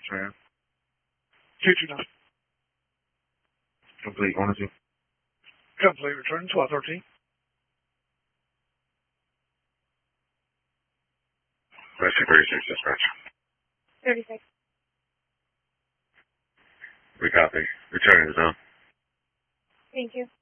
ma'am. 229. Complete, 1 or 2. Complete, return 1213. Basic 36, dispatch. 36. We copy. Returning to zone. Thank you.